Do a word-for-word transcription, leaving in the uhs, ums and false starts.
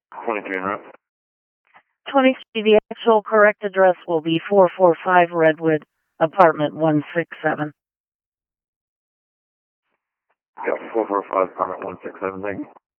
twenty-three en route. twenty-three, the actual correct address will be four forty-five Redwood, apartment one sixty-seven. Got four forty-five, apartment one sixty-seven, thank you.